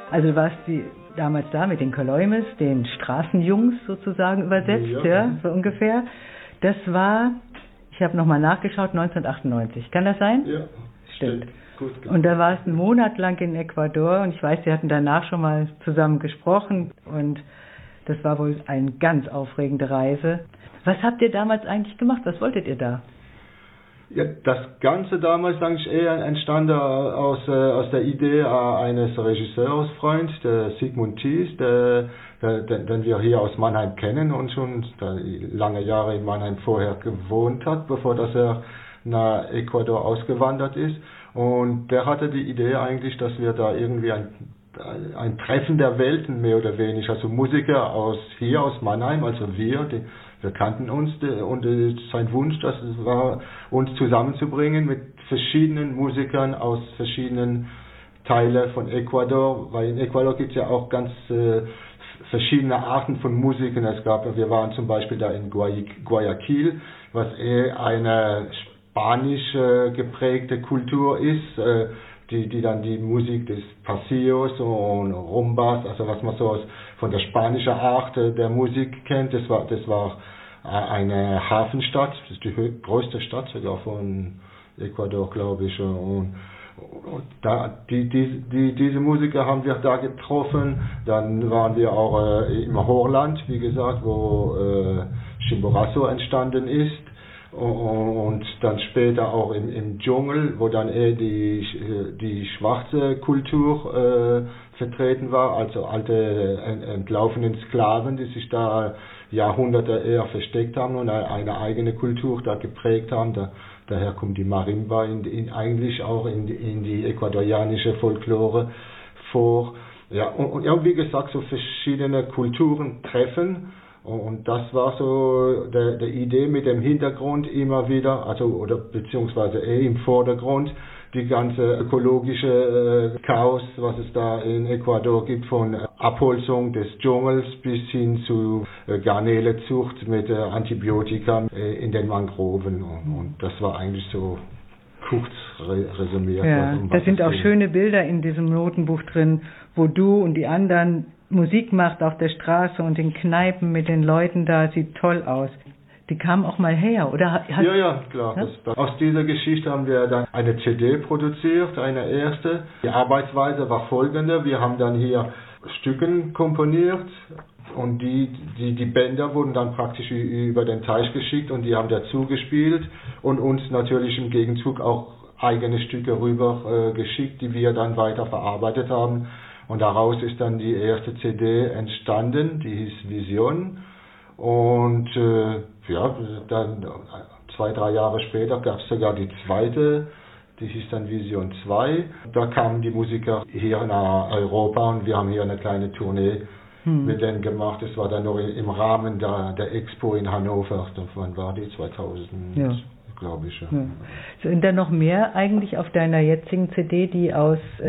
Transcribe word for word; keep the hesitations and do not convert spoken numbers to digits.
Also du warst die, damals da mit den Koloimes, den Straßenjungs sozusagen übersetzt, ja, ja, so ungefähr. Das war, ich habe nochmal nachgeschaut, neunzehnhundertachtundneunzig. Kann das sein? Ja, stimmt. stimmt. Gut, und da warst du einen Monat lang in Ecuador und ich weiß, Sie hatten danach schon mal zusammen gesprochen und das war wohl eine ganz aufregende Reise. Was habt ihr damals eigentlich gemacht? Was wolltet ihr da? Ja, das Ganze damals eigentlich eher entstand aus, äh, aus der Idee eines Regisseursfreunds, der Sigmund Thies, der, der, den wir hier aus Mannheim kennen und schon lange Jahre in Mannheim vorher gewohnt hat, bevor dass er nach Ecuador ausgewandert ist. Und der hatte die Idee eigentlich, dass wir da irgendwie ein, ein Treffen der Welten mehr oder weniger, also Musiker aus hier aus Mannheim, also wir, die, wir kannten uns und sein Wunsch, das war, uns zusammenzubringen mit verschiedenen Musikern aus verschiedenen Teilen von Ecuador, weil in Ecuador gibt es ja auch ganz äh, verschiedene Arten von Musiken. Es gab, wir waren zum Beispiel da in Guayaquil, was eher eine spanisch äh, geprägte Kultur ist, äh, die, die dann die Musik des Pasillos und Rumbas, also was man so aus, von der spanischen Art äh, der Musik kennt, das war, das war eine Hafenstadt, das ist die größte Stadt sogar von Ecuador, glaube ich, und, und da, die, die, die, diese Musiker haben wir da getroffen. Dann waren wir auch äh, im Horland, wie gesagt, wo äh, Chimborazo entstanden ist. Und dann später auch im, im Dschungel, wo dann eher die, die schwarze Kultur äh, vertreten war, also alte entlaufenen Sklaven, die sich da Jahrhunderte eher versteckt haben und eine eigene Kultur da geprägt haben. Da, daher kommt die Marimba in, in, eigentlich auch in, in die ecuadorianische Folklore vor. Ja, und, und ja, wie gesagt, so verschiedene Kulturen treffen. Und das war so der, der Idee mit dem Hintergrund immer wieder, also oder beziehungsweise eh im Vordergrund, die ganze ökologische äh, Chaos, was es da in Ecuador gibt, von Abholzung des Dschungels bis hin zu äh, Garnelezucht mit äh, Antibiotika äh, in den Mangroven. Und, und das war eigentlich so kurz re resümiert. Ja, um da sind auch ging. Schöne Bilder in diesem Notenbuch drin, wo du und die anderen Musik macht auf der Straße und in Kneipen mit den Leuten da, sieht toll aus. Die kamen auch mal her, oder? Hast ja, ja, klar. Ja? Das, aus dieser Geschichte haben wir dann eine C D produziert, eine erste. Die Arbeitsweise war folgende: Wir haben dann hier Stücken komponiert und die, die, die Bänder wurden dann praktisch über den Teich geschickt und die haben dazu gespielt und uns natürlich im Gegenzug auch eigene Stücke rüber äh, geschickt, die wir dann weiter verarbeitet haben. Und daraus ist dann die erste C D entstanden, die hieß Vision. Und äh, ja, dann zwei, drei Jahre später gab es sogar die zweite, die hieß dann Vision zwei. Da kamen die Musiker hier nach Europa und wir haben hier eine kleine Tournee hm. mit denen gemacht. Das war dann noch im Rahmen der, der Expo in Hannover. Wann war die? zweitausend, ja. glaube ich. Ja. Ja. Sind da noch mehr eigentlich auf deiner jetzigen C D, die aus